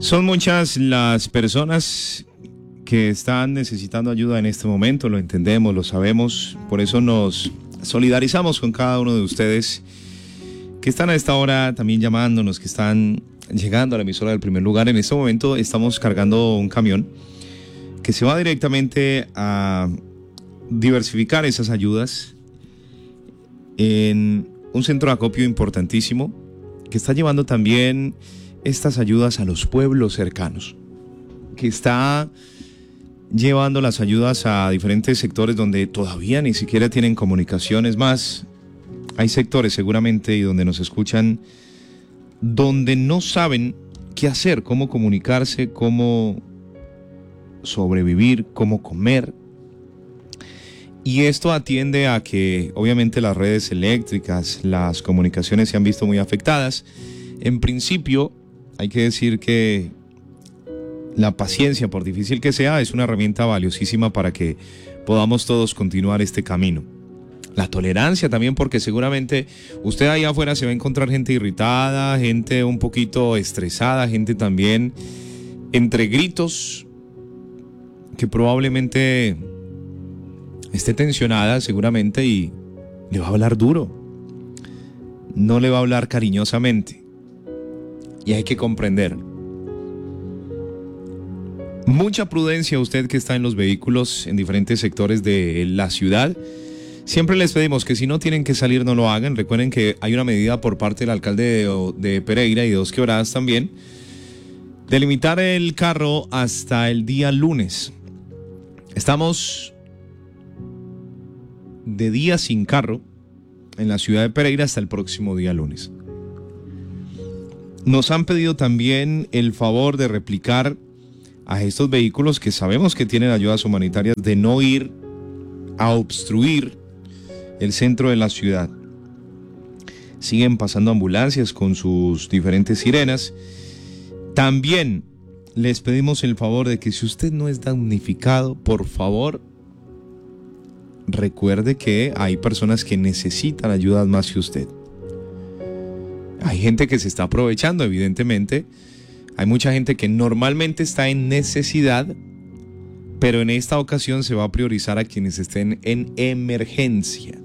Son muchas las personas que están necesitando ayuda en este momento, lo entendemos, lo sabemos, por eso nos solidarizamos con cada uno de ustedes que están a esta hora también llamándonos, que están llegando a la emisora del Primer Lugar. En este momento estamos cargando un camión que se va directamente a diversificar esas ayudas en un centro de acopio importantísimo que está llevando también estas ayudas a los pueblos cercanos, que está llevando las ayudas a diferentes sectores donde todavía ni siquiera tienen comunicaciones más. Hay sectores seguramente y donde nos escuchan donde no saben qué hacer, cómo comunicarse, cómo sobrevivir, cómo comer. Y esto atiende a que obviamente las redes eléctricas, las comunicaciones se han visto muy afectadas. En principio, hay que decir que la paciencia, por difícil que sea, es una herramienta valiosísima para que podamos todos continuar este camino. La tolerancia también, porque seguramente usted ahí afuera se va a encontrar gente irritada, gente un poquito estresada, gente también entre gritos que probablemente esté tensionada seguramente y le va a hablar duro, no le va a hablar cariñosamente, y hay que comprender. Mucha prudencia usted que está en los vehículos en diferentes sectores de la ciudad. Siempre les pedimos que si no tienen que salir no lo hagan. Recuerden que hay una medida por parte del alcalde de Pereira y de Dos Quebradas también de limitar el carro hasta el día lunes. Estamos de día sin carro en la ciudad de Pereira hasta el próximo día lunes. Nos han pedido también el favor de replicar a estos vehículos que sabemos que tienen ayudas humanitarias de no ir a obstruir el centro de la ciudad. Siguen pasando ambulancias con sus diferentes sirenas. También les pedimos el favor de que si usted no es damnificado, por favor, recuerde que hay personas que necesitan ayuda más que usted. Hay gente que se está aprovechando, evidentemente. Hay mucha gente que normalmente está en necesidad, pero en esta ocasión se va a priorizar a quienes estén en emergencia.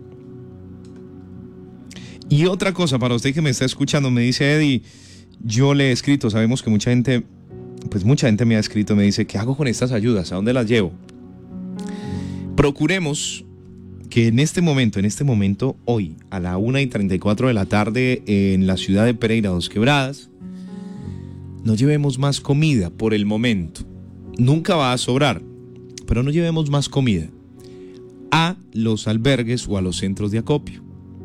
Y otra cosa, para usted que me está escuchando, me dice Eddie, yo le he escrito, sabemos que mucha gente me ha escrito, me dice, ¿qué hago con estas ayudas? ¿A dónde las llevo? Procuremos que en este momento, hoy, a la 1:34 de la tarde, en la ciudad de Pereira, Dos Quebradas, no llevemos más comida por el momento. Nunca va a sobrar, pero no llevemos más comida a los albergues o a los centros de acopio.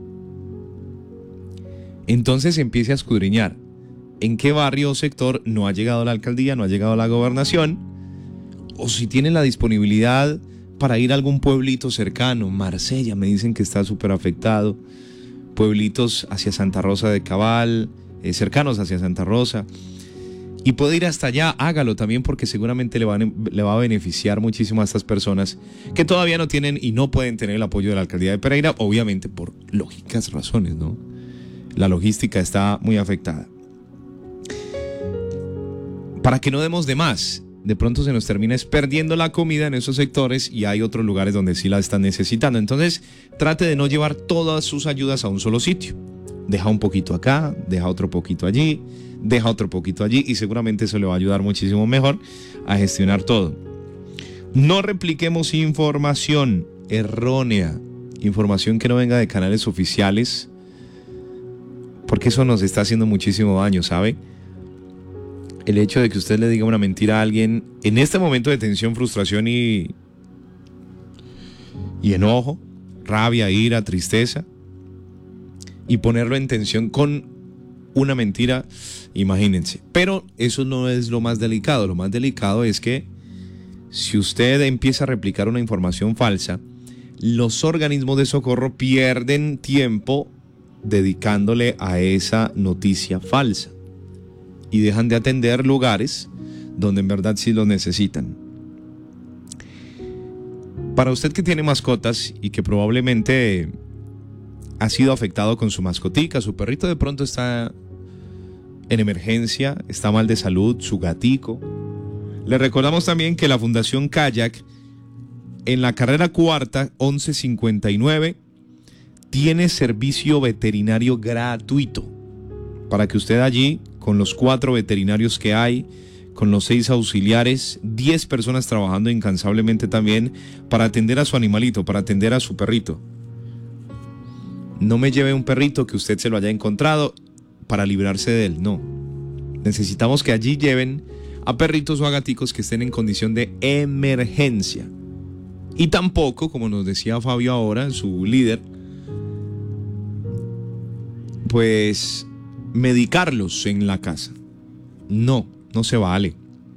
Entonces empiece a escudriñar en qué barrio o sector no ha llegado la alcaldía, no ha llegado la gobernación, o si tienen la disponibilidad para ir a algún pueblito cercano. Marsella me dicen que está súper afectado, pueblitos hacia Santa Rosa de Cabal, cercanos hacia Santa Rosa, y puede ir hasta allá, hágalo también, porque seguramente le va a beneficiar muchísimo a estas personas que todavía no tienen y no pueden tener el apoyo de la alcaldía de Pereira, obviamente por lógicas razones, ¿no? La logística está muy afectada. Para que no demos de más, de pronto se nos termina perdiendo la comida en esos sectores y hay otros lugares donde sí la están necesitando. Entonces, trate de no llevar todas sus ayudas a un solo sitio. Deja un poquito acá, deja otro poquito allí, deja otro poquito allí, y seguramente eso le va a ayudar muchísimo mejor a gestionar todo. No repliquemos información errónea, información que no venga de canales oficiales, porque eso nos está haciendo muchísimo daño, ¿sabe? El hecho de que usted le diga una mentira a alguien en este momento de tensión, frustración y enojo, rabia, ira, tristeza, y ponerlo en tensión con una mentira, imagínense. Pero eso no es lo más delicado. Lo más delicado es que si usted empieza a replicar una información falsa, los organismos de socorro pierden tiempo dedicándole a esa noticia falsa y dejan de atender lugares donde en verdad sí lo necesitan. Para usted que tiene mascotas y que probablemente ha sido afectado con su mascotica, su perrito de pronto está en emergencia, está mal de salud, su gatico. Le recordamos también que la Fundación Kayak, en la carrera cuarta, 1159, tiene servicio veterinario gratuito para que usted allí, con los 4 veterinarios que hay, con los 6 auxiliares, 10 personas trabajando incansablemente también para atender a su animalito, para atender a su perrito. No me lleve un perrito que usted se lo haya encontrado para librarse de él, no. Necesitamos que allí lleven a perritos o a gaticos que estén en condición de emergencia. Y tampoco, como nos decía Fabio ahora, su líder, pues medicarlos en la casa. No se vale.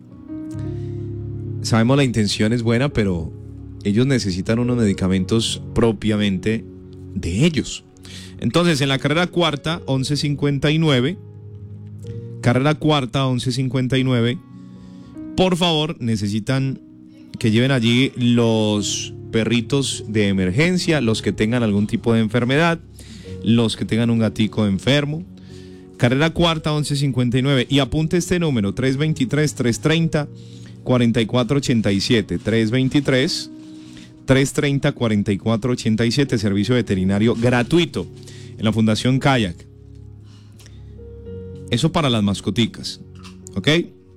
Sabemos la intención es buena, pero ellos necesitan unos medicamentos propiamente de ellos. Entonces, en la carrera cuarta, 1159, carrera cuarta, 1159, por favor, necesitan que lleven allí los perritos de emergencia, los que tengan algún tipo de enfermedad, los que tengan un gatico enfermo. Carrera cuarta, 1159. Y apunte este número, 323-330-4487. 323-330-4487, servicio veterinario gratuito en la Fundación Kayak. Eso para las mascoticas, ¿ok?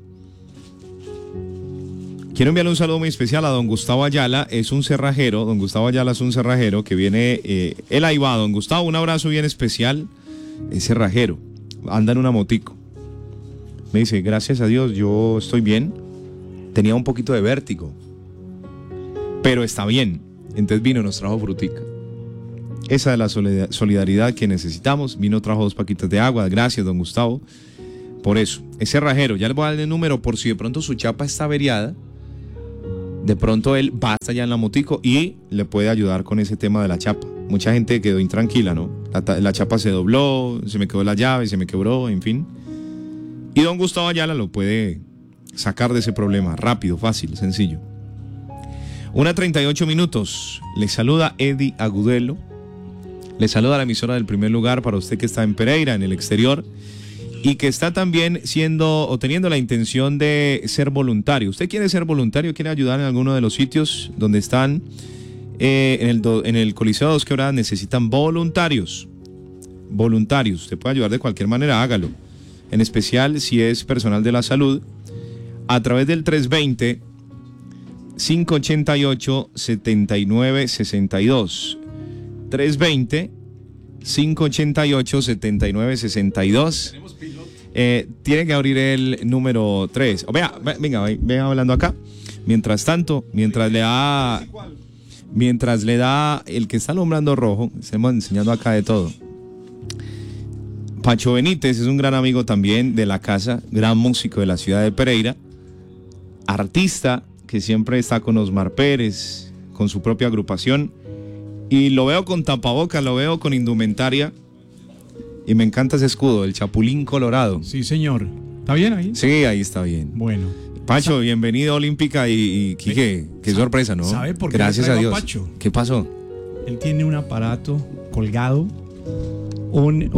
Quiero enviarle un saludo muy especial a don Gustavo Ayala, es un cerrajero, don Gustavo Ayala es un cerrajero que viene, él ahí va, don Gustavo, un abrazo bien especial, es cerrajero, anda en una motico. Me dice, gracias a Dios, yo estoy bien, tenía un poquito de vértigo, pero está bien. Entonces vino y nos trajo frutica. Esa es la solidaridad que necesitamos. Vino, trajo 2 paquitas de agua. Gracias, don Gustavo, por eso. Es cerrajero, ya les voy a dar el número por si de pronto su chapa está averiada. De pronto él va hasta allá en la motico y le puede ayudar con ese tema de la chapa. Mucha gente quedó intranquila, ¿no? La chapa se dobló, se me quedó la llave, se me quebró, en fin. Y don Gustavo Ayala lo puede sacar de ese problema, rápido, fácil, sencillo. 1:38. Le saluda Eddie Agudelo. Le saluda la emisora del Primer Lugar para usted que está en Pereira, en el exterior, y que está también siendo o teniendo la intención de ser voluntario. ¿Usted quiere ser voluntario? ¿Quiere ayudar en alguno de los sitios donde están? En el Coliseo de Dos Quebradas necesitan voluntarios. Voluntarios. Usted puede ayudar de cualquier manera, hágalo. En especial si es personal de la salud, a través del 320-588-7962. 320-588-7962. Tiene que abrir el número 3. Venga hablando acá. Mientras tanto, mientras le da el que está alumbrando rojo, estamos enseñando acá de todo. Pacho Benítez es un gran amigo también de la casa, gran músico de la ciudad de Pereira, artista que siempre está con Osmar Pérez, con su propia agrupación, y lo veo con tapabocas, lo veo con indumentaria, y me encanta ese escudo, el Chapulín Colorado. Sí, señor. ¿Está bien ahí? Sí, ahí está bien. Bueno. Pacho, bienvenido a Olímpica y Quique, qué sorpresa, ¿no? ¿Sabe por qué? Gracias a Dios. Pacho? ¿Qué pasó? Él tiene un aparato colgado, un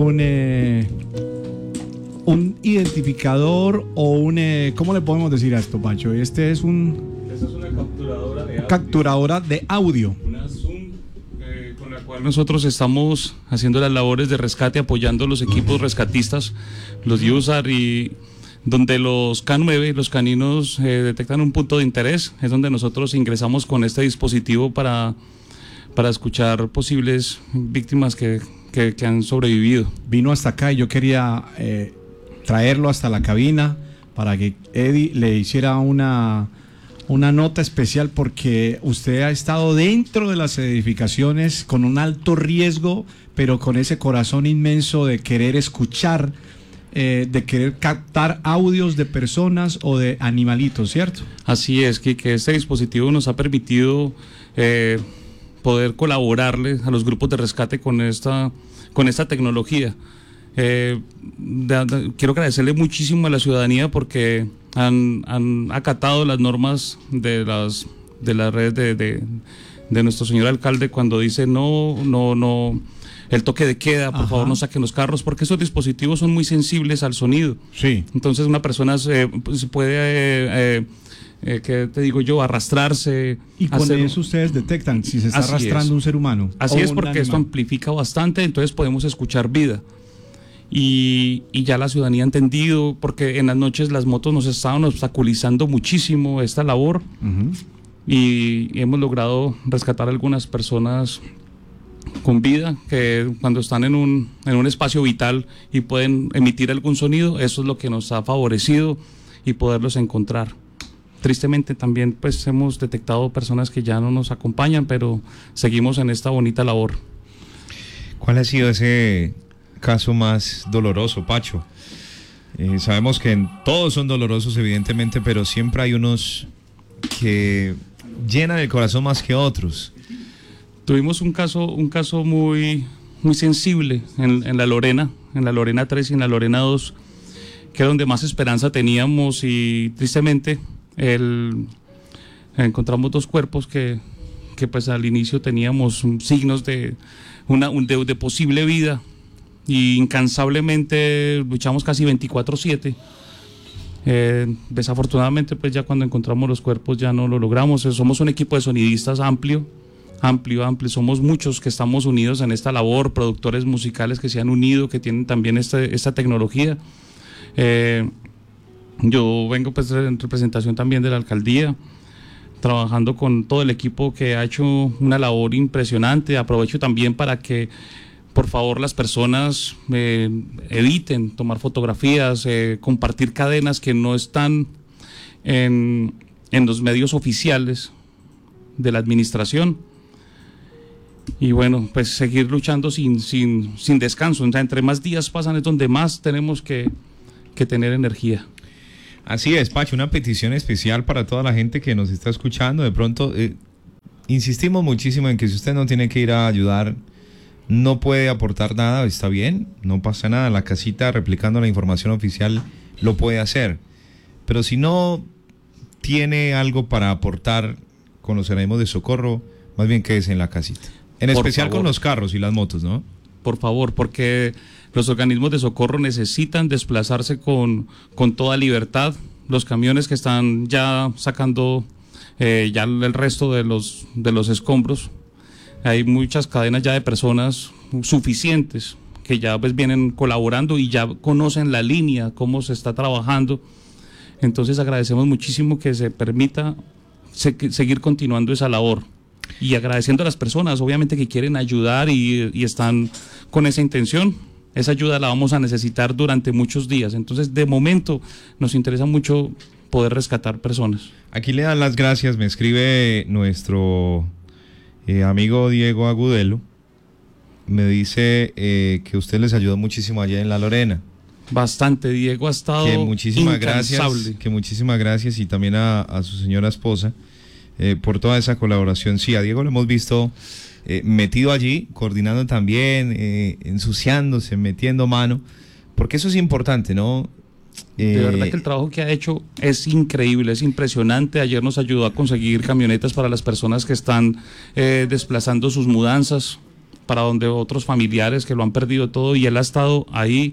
identificador o ¿cómo le podemos decir a esto, Pacho? Esta es una capturadora de audio. Una Zoom con la cual nosotros estamos haciendo las labores de rescate, apoyando los equipos rescatistas, los USAR, y donde los K9, los caninos, detectan un punto de interés, es donde nosotros ingresamos con este dispositivo para escuchar posibles víctimas que han sobrevivido. Vino hasta acá y yo quería traerlo hasta la cabina para que Eddie le hiciera una nota especial, porque usted ha estado dentro de las edificaciones con un alto riesgo, pero con ese corazón inmenso de querer escuchar, de querer captar audios de personas o de animalitos, ¿cierto? Así es, que este dispositivo nos ha permitido poder colaborarle a los grupos de rescate con esta tecnología. Quiero agradecerle muchísimo a la ciudadanía porque han acatado las normas de las redes de nuestro señor alcalde, cuando dice no el toque de queda, por Ajá. favor no saquen los carros, porque esos dispositivos son muy sensibles al sonido. Sí. Entonces una persona se puede, ¿qué te digo yo?, arrastrarse. Y con hacer- eso ustedes detectan si se está Así arrastrando es. un ser humano. Así o es, un porque esto animal. amplifica bastante, entonces podemos escuchar vida. Y ya la ciudadanía ha entendido, porque en las noches las motos nos estaban obstaculizando muchísimo esta labor, Ujú. y hemos logrado rescatar a algunas personas con vida, que cuando están en un espacio vital y pueden emitir algún sonido, eso es lo que nos ha favorecido y poderlos encontrar. Tristemente también pues hemos detectado personas que ya no nos acompañan, pero seguimos en esta bonita labor. ¿Cuál ha sido ese caso más doloroso, Pacho? Sabemos que todos son dolorosos, evidentemente, pero siempre hay unos que llenan el corazón más que otros. Tuvimos un caso muy, muy sensible en la Lorena 3 y en la Lorena 2, que era donde más esperanza teníamos, y tristemente encontramos dos cuerpos que pues al inicio teníamos signos de posible vida, y incansablemente luchamos casi 24/7. Desafortunadamente pues ya cuando encontramos los cuerpos ya no lo logramos. Somos un equipo de sonidistas amplio, somos muchos que estamos unidos en esta labor, productores musicales que se han unido, que tienen también esta tecnología. Yo vengo pues en representación también de la alcaldía, trabajando con todo el equipo que ha hecho una labor impresionante. Aprovecho también para que por favor las personas eviten tomar fotografías, compartir cadenas que no están en los medios oficiales de la administración. Y bueno, pues seguir luchando sin descanso. O sea, entre más días pasan es donde más tenemos que tener energía. Así es, Pacho, una petición especial para toda la gente que nos está escuchando. De pronto, insistimos muchísimo en que si usted no tiene que ir a ayudar, no puede aportar nada, está bien, no pasa nada. La casita, replicando la información oficial, lo puede hacer. Pero si no tiene algo para aportar con los organismos de socorro, más bien quédese en la casita. En Por especial favor. con los carros y las motos, ¿no? Por favor, porque los organismos de socorro necesitan desplazarse con toda libertad. Los camiones que están ya sacando ya el resto de los escombros, hay muchas cadenas ya de personas suficientes que ya pues vienen colaborando y ya conocen la línea, cómo se está trabajando. Entonces agradecemos muchísimo que se permita seguir continuando esa labor, y agradeciendo a las personas obviamente que quieren ayudar y están con esa intención. Esa ayuda la vamos a necesitar durante muchos días, entonces de momento nos interesa mucho poder rescatar personas. Aquí le dan las gracias, me escribe nuestro amigo Diego Agudelo, me dice que usted les ayudó muchísimo allá en La Lorena. Bastante, Diego ha estado Que muchísimas incansable. gracias, que muchísimas gracias, y también a su señora esposa por toda esa colaboración. Sí, a Diego lo hemos visto metido allí, coordinando también, ensuciándose, metiendo mano, porque eso es importante, ¿no? De verdad que el trabajo que ha hecho es increíble, es impresionante. Ayer nos ayudó a conseguir camionetas para las personas que están desplazando sus mudanzas para donde otros familiares que lo han perdido todo, y él ha estado ahí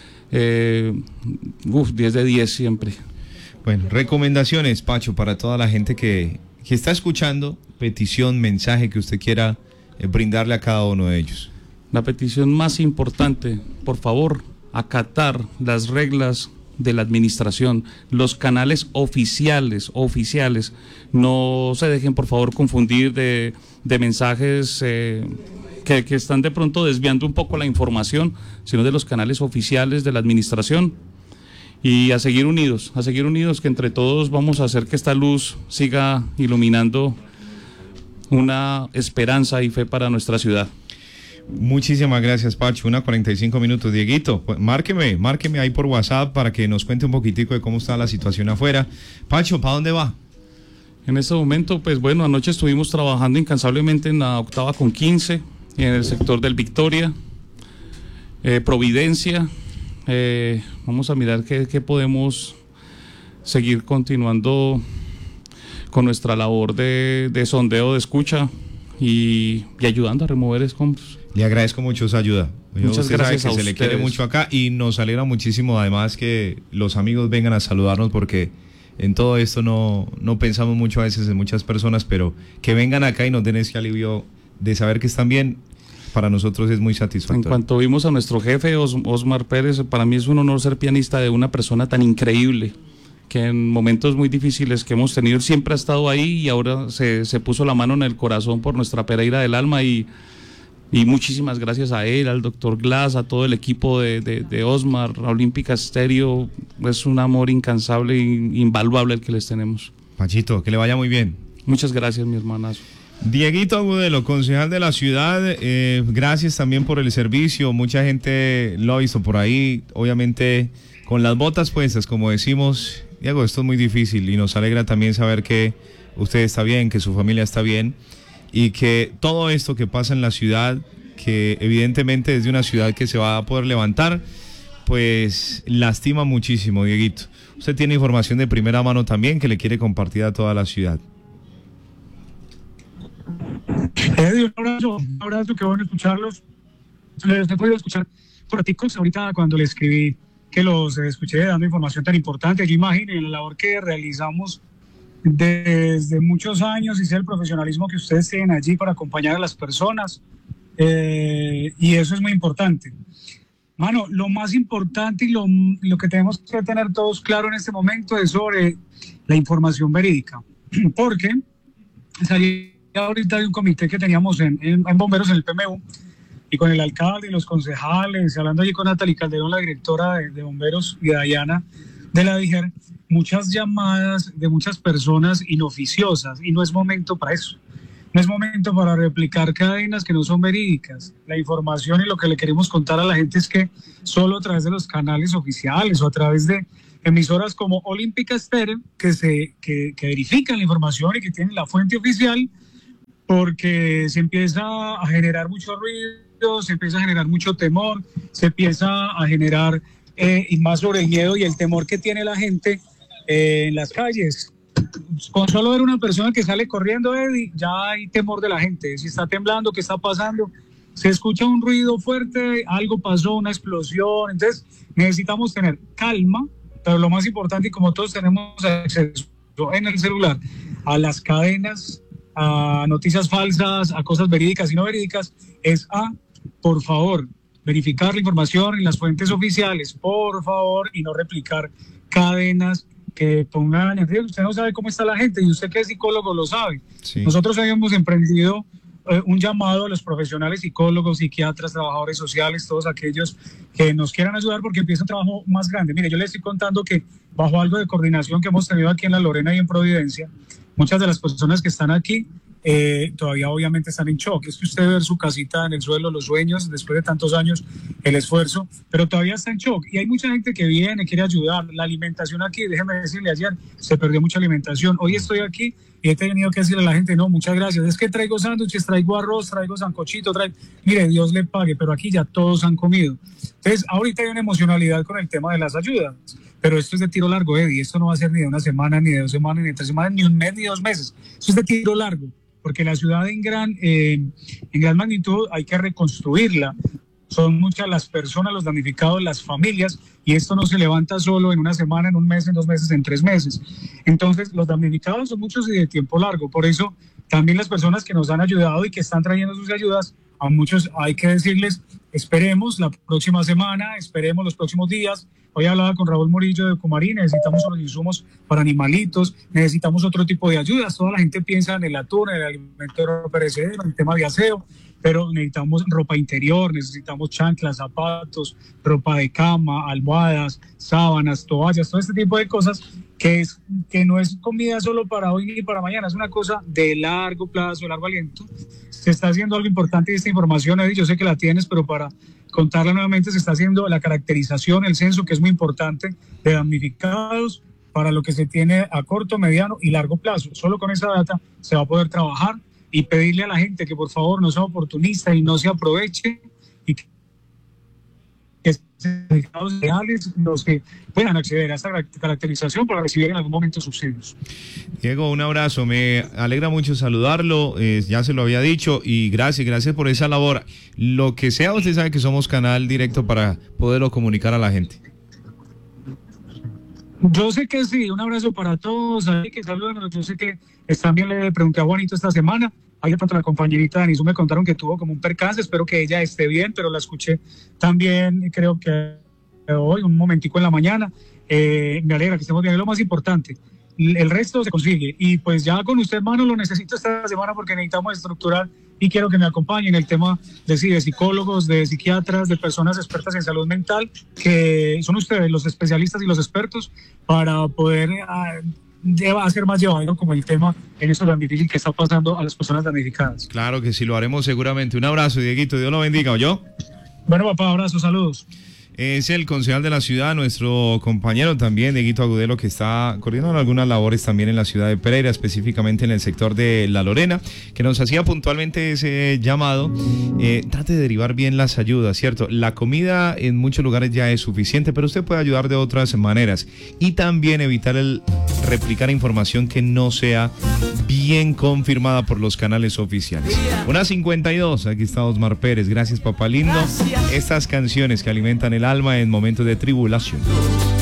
10 de 10 siempre. Bueno, recomendaciones, Pacho, para toda la gente que está escuchando, petición, mensaje que usted quiera brindarle a cada uno de ellos. La petición más importante, por favor, acatar las reglas de la administración, los canales oficiales, no se dejen por favor confundir de mensajes que están de pronto desviando un poco la información, sino de los canales oficiales de la administración. Y a seguir unidos, que entre todos vamos a hacer que esta luz siga iluminando una esperanza y fe para nuestra ciudad. Muchísimas gracias, Pacho. 1:45 Dieguito, pues, márqueme ahí por WhatsApp para que nos cuente un poquitico de cómo está la situación afuera. Pacho, ¿para dónde va? En este momento, pues bueno, anoche estuvimos trabajando incansablemente en la 8ª/15, en el sector del Victoria, Providencia. Vamos a mirar qué podemos seguir continuando con nuestra labor de sondeo, de escucha y ayudando a remover escombros. Le agradezco mucho su ayuda. Muchas gracias sabe que se le quiere mucho acá y nos alegra muchísimo además que los amigos vengan a saludarnos, porque en todo esto no pensamos mucho a veces en muchas personas, pero que vengan acá y nos den ese alivio de saber que están bien, para nosotros es muy satisfactorio. En cuanto vimos a nuestro jefe, Osmar Pérez, para mí es un honor ser pianista de una persona tan increíble, que en momentos muy difíciles que hemos tenido siempre ha estado ahí, y ahora se puso la mano en el corazón por nuestra Pereira del alma, y muchísimas gracias a él, al doctor Glass, a todo el equipo de Osmar, a Olímpica Estéreo. Es un amor incansable e invaluable el que les tenemos. Pachito, que le vaya muy bien. Muchas gracias, mi hermanazo. Dieguito Agudelo, concejal de la ciudad, gracias también por el servicio. Mucha gente lo ha visto por ahí, obviamente con las botas puestas, como decimos. Diego, esto es muy difícil y nos alegra también saber que usted está bien, que su familia está bien, y que todo esto que pasa en la ciudad, que evidentemente es de una ciudad que se va a poder levantar, pues lastima muchísimo, Dieguito. Usted tiene información de primera mano también que le quiere compartir a toda la ciudad. Un abrazo, qué bueno escucharlos. Les he podido escuchar por raticos ahorita cuando les escribí que los escuché dando información tan importante. Yo imagino la labor que realizamos desde muchos años y sé el profesionalismo que ustedes tienen allí para acompañar a las personas, y eso es muy importante. Mano, lo más importante y lo que tenemos que tener todos claro en este momento es sobre la información verídica, porque salí ahorita de un comité que teníamos en bomberos en el PMU, y con el alcalde y los concejales, hablando allí con Natalie Calderón, la directora de bomberos, y Dayana de la DIGER, muchas llamadas de muchas personas inoficiosas, y no es momento para eso. No es momento para replicar cadenas que no son verídicas. La información y lo que le queremos contar a la gente es que solo a través de los canales oficiales o a través de emisoras como Olímpica Estéreo, que verifican la información y que tienen la fuente oficial, porque se empieza a generar mucho ruido, se empieza a generar mucho temor, se empieza a generar y más sobre el miedo y el temor que tiene la gente en las calles. Con solo ver una persona que sale corriendo, Eddie, ya hay temor de la gente. Si está temblando, ¿qué está pasando? Se escucha un ruido fuerte, algo pasó, una explosión. Entonces necesitamos tener calma, pero lo más importante, y como todos tenemos acceso en el celular a las cadenas, a noticias falsas, a cosas verídicas y no verídicas, es por favor, verificar la información en las fuentes oficiales, por favor, y no replicar cadenas que pongan en riesgo. Usted no sabe cómo está la gente, y usted que es psicólogo lo sabe. Sí. Nosotros habíamos emprendido un llamado a los profesionales, psicólogos, psiquiatras, trabajadores sociales, todos aquellos que nos quieran ayudar, porque empieza un trabajo más grande. Mire, yo les estoy contando que bajo algo de coordinación que hemos tenido aquí en La Lorena y en Providencia, muchas de las personas que están aquí todavía obviamente están en shock. Es que usted ve su casita en el suelo, los sueños, después de tantos años, el esfuerzo, pero todavía está en shock. Y hay mucha gente que viene, quiere ayudar. La alimentación aquí, déjeme decirle, ayer se perdió mucha alimentación. Hoy estoy aquí y he tenido que decirle a la gente, no, muchas gracias. Es que traigo sándwiches, traigo arroz, traigo sancochito, mire, Dios le pague, pero aquí ya todos han comido. Entonces, ahorita hay una emocionalidad con el tema de las ayudas, pero esto es de tiro largo, Eddie. Esto no va a ser ni de una semana, ni de 2 semanas, ni de 3 semanas, ni un mes, ni 2 meses. Esto es de tiro largo, porque la ciudad en gran magnitud hay que reconstruirla. Son muchas las personas, los damnificados, las familias, y esto no se levanta solo en una semana, en un mes, en 2 meses, en 3 meses. Entonces, los damnificados son muchos y de tiempo largo. Por eso, también las personas que nos han ayudado y que están trayendo sus ayudas, a muchos hay que decirles, esperemos la próxima semana, esperemos los próximos días. Hoy hablaba con Raúl Morillo de Comarí, necesitamos los insumos para animalitos, necesitamos otro tipo de ayudas. Toda la gente piensa en el atún, en el alimento perecedero, en el tema de aseo, pero necesitamos ropa interior, necesitamos chanclas, zapatos, ropa de cama, almohadas, sábanas, toallas, todo este tipo de cosas que no es comida solo para hoy y para mañana, es una cosa de largo plazo, de largo aliento. Se está haciendo algo importante y esta información, Eddie, yo sé que la tienes, pero para contarla nuevamente, se está haciendo la caracterización, el censo, que es muy importante, de damnificados para lo que se tiene a corto, mediano y largo plazo. Solo con esa data se va a poder trabajar, y pedirle a la gente que por favor no sea oportunista y no se aproveche, y que certificados legales los que puedan acceder a esta caracterización para recibir en algún momento subsidios. Diego, un abrazo, me alegra mucho saludarlo, ya se lo había dicho, y gracias por esa labor. Lo que sea, usted sabe que somos canal directo para poderlo comunicar a la gente. Yo sé que sí, un abrazo para todos, que saluden, yo sé que también le pregunté a Juanito esta semana, ahí de pronto la compañerita Danisu me contaron que tuvo como un percance, espero que ella esté bien, pero la escuché también, creo que hoy, un momentico en la mañana, me alegra que estemos bien, es lo más importante. El resto se consigue, y pues ya con usted, mano, lo necesito esta semana porque necesitamos estructurar y quiero que me acompañen en el tema de psicólogos, de psiquiatras, de personas expertas en salud mental, que son ustedes los especialistas y los expertos para poder hacer más llevadero como el tema en esto tan difícil que está pasando a las personas damnificadas. Claro que sí, lo haremos seguramente. Un abrazo, Dieguito, Dios lo bendiga, ¿oyó? Bueno, papá, abrazo, saludos. Es el concejal de la ciudad, nuestro compañero también, Dieguito Agudelo, que está coordinando algunas labores también en la ciudad de Pereira, específicamente en el sector de La Lorena, que nos hacía puntualmente ese llamado. Trate de derivar bien las ayudas, ¿cierto? La comida en muchos lugares ya es suficiente, pero usted puede ayudar de otras maneras y también evitar el replicar información que no sea bien confirmada por los canales oficiales. 1:52, aquí está Osmar Pérez. Gracias, papá lindo. Estas canciones que alimentan el alma en momentos de tribulación.